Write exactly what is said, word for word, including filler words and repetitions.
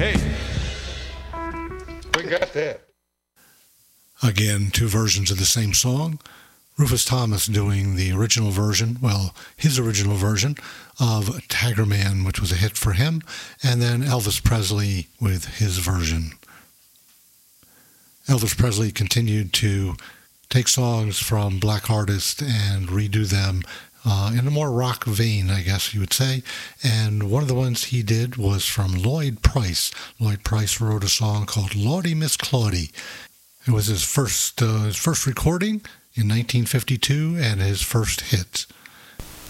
Okay. We got that. Again, two versions of the same song. Rufus Thomas doing the original version, well, his original version of Tiger Man, which was a hit for him, and then Elvis Presley with his version. Elvis Presley continued to take songs from black artists and redo them uh, in a more rock vein, I guess you would say. And one of the ones he did was from Lloyd Price. Lloyd Price wrote a song called Lordy Miss Claudie. It was his first uh, his first recording in nineteen fifty-two and his first hit.